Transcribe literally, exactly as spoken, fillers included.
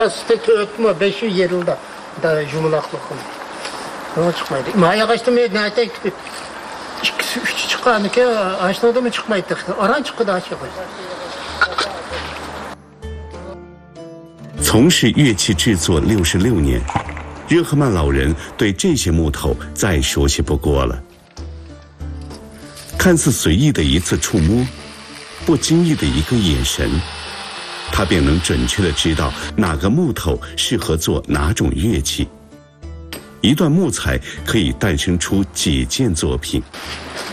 Aslında ötme beş yüz yılda da cumhurlaklıkım. Ama çıkmaydı. Maya kaçtı mı ne aytek? İkisi üçü çıkanı ki aşağıda mı çıkmaydı? Aran çıktı da aşağı. 从事乐器制作六十六年，热赫曼老人对这些木头再熟悉不过了。看似随意的一次触摸，不经意的一个眼神，他便能准确地知道哪个木头适合做哪种乐器。一段木材可以诞生出几件作品。